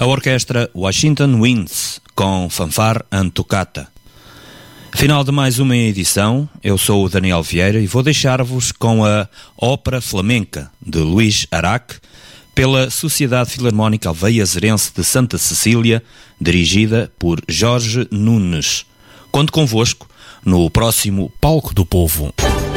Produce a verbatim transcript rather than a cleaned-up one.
a orquestra Washington Winds, com Fanfare and Toccata. Final de mais uma edição, eu sou o Daniel Vieira e vou deixar-vos com a Ópera Flamenca, de Luís Araque, pela Sociedade Filarmónica Alveiazerense de Santa Cecília, dirigida por Jorge Nunes. Conto convosco no próximo Palco do Povo.